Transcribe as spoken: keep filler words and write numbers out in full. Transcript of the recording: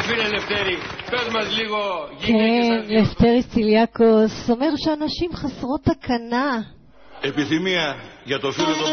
φίλε Λευτέρη, πες μας λίγο כן, לפטרי ציליאקוס אומר שאנשים חסרות תקנה. Επιθυμία για το φίλο του